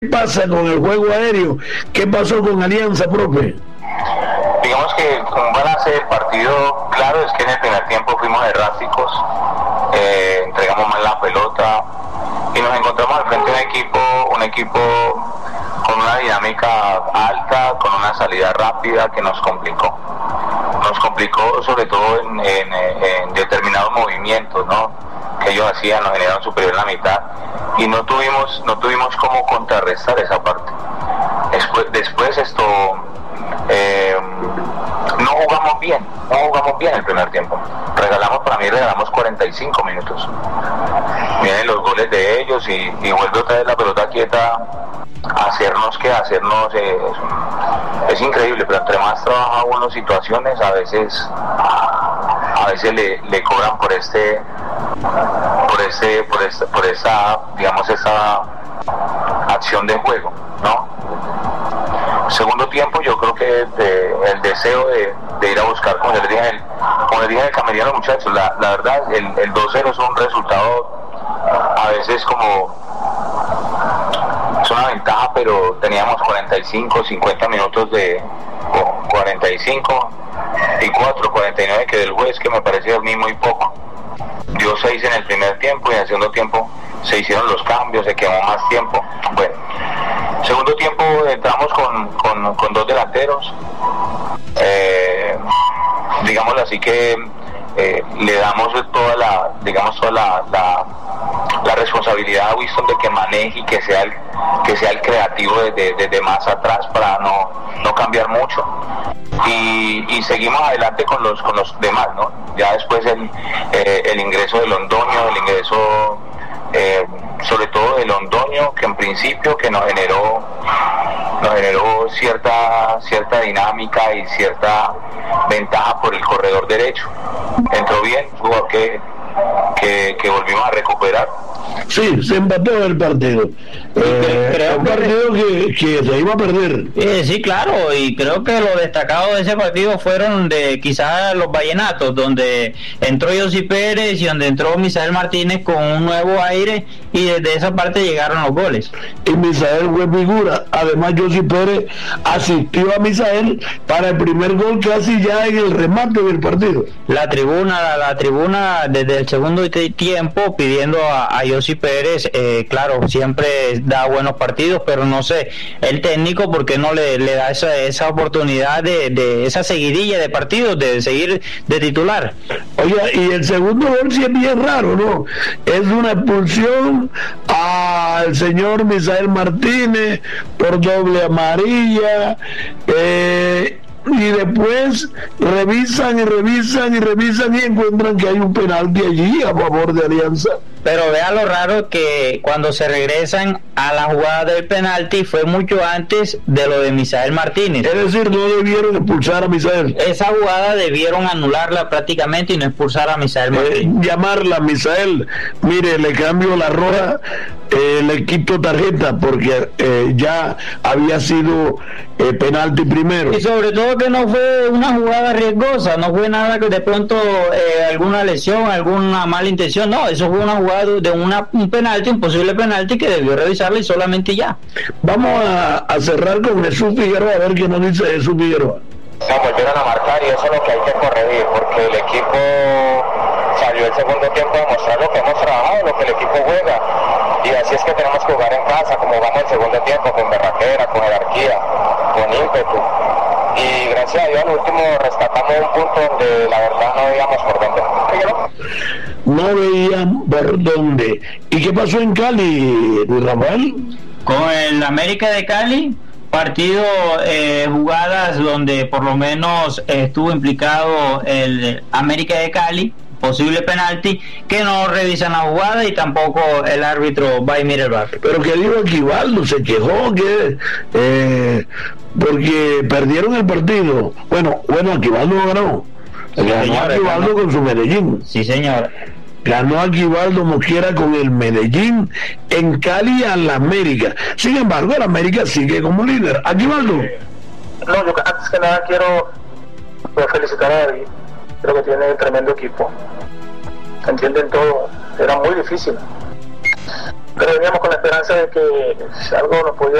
pasa con el juego aéreo? ¿Qué pasó con Alianza, profe? Digamos que un balance del partido, claro, es que en el primer tiempo fuimos erráticos, entregamos mal la pelota y nos encontramos al frente de un equipo con una dinámica alta, con una salida rápida que nos complicó sobre todo en determinados movimientos, ¿no?, que ellos hacían, nos generaron superior en la mitad y no tuvimos cómo contrarrestar esa parte. Después no jugamos bien el primer tiempo. Regalamos 45 minutos. Vienen los goles de ellos y vuelve otra vez la pelota quieta a hacernos es increíble, pero entre más trabaja uno situaciones, a veces le cobran por esa, digamos, esa acción de juego, ¿no? Segundo tiempo, yo creo que el deseo de ir a buscar, como les dije en el camerino a los muchachos, la verdad, el 2-0 es un resultado a veces como es una ventaja, pero teníamos 45, 50 minutos de 45 y 49 que del juez, que me parecía a mí muy poco. Dio 6 en el primer tiempo y en el segundo tiempo se hicieron los cambios, se quemó más tiempo. Bueno, segundo tiempo entramos con dos delanteros, digámoslo así, que le damos toda la responsabilidad a Winston de que maneje y que sea el creativo desde más atrás para no cambiar mucho, y seguimos adelante con los demás, ¿no? Ya después el ingreso de Londoño, sobre todo de Londoño, que en principio que nos generó cierta dinámica y cierta ventaja por el corredor derecho. Entró bien, jugador que volvimos a recuperar. Sí, se empató el partido. Un partido que se iba a perder. Sí, claro, y creo que lo destacado de ese partido fueron de quizás los vallenatos, donde entró Yossi Pérez y donde entró Misael Martínez con un nuevo aire, y desde esa parte llegaron los goles. Y Misael fue figura. Además, Yossi Pérez asistió a Misael para el primer gol casi ya en el remate del partido. La tribuna desde el segundo tiempo pidiendo a Yossi Pérez, claro, siempre da buenos partidos, pero no sé, el técnico por qué no le da esa oportunidad de esa seguidilla de partidos, de seguir de titular. Oye, y el segundo gol sí es bien raro, ¿no? Es una expulsión al señor Misael Martínez por doble amarilla, y después revisan y encuentran que hay un penalti allí a favor de Alianza. Pero vea lo raro que cuando se regresan a la jugada del penalti fue mucho antes de lo de Misael Martínez. Es decir, no debieron expulsar a Misael. Esa jugada debieron anularla prácticamente y no expulsar a Misael Martínez. Llamarla a Misael, mire, le cambio la roja, le quito tarjeta porque ya había sido penalti primero. Y sobre todo que no fue una jugada riesgosa, no fue nada que de pronto alguna lesión, alguna mala intención, no, eso fue una jugada de un penalti, un posible penalti que debió revisarla y solamente ya. Vamos a cerrar con Jesús Figueroa, a ver qué nos dice Jesús Figueroa. No, volvieron a marcar y eso es lo que hay que corregir, porque el equipo salió el segundo tiempo a demostrar lo que hemos trabajado, lo que el equipo juega, y así es que tenemos que jugar en casa, como jugamos el segundo tiempo, con berraquera, con jerarquía, con ímpetu, y gracias a Dios al último rescatamos un punto donde la verdad no veíamos por dónde. No veían por dónde. ¿Y qué pasó en Cali, Luis Rafael? Con el América de Cali, partido, jugadas donde por lo menos estuvo implicado el América de Cali, posible penalti, que no revisan la jugada y tampoco el árbitro va y mira el bar. Pero que dijo Aquivaldo, se quejó que porque perdieron el partido. Bueno, Aquivaldo ganó. Sí, ganó Aquivaldo con su Medellín. Sí, señor. Ganó Aquivaldo Mosquera con el Medellín en Cali a la América. Sin embargo, el América sigue como líder. Aquivaldo. No, yo antes que nada quiero felicitar a David. Creo que tiene un tremendo equipo. Entienden todo. Era muy difícil. pero veníamos con la esperanza de que algo nos podía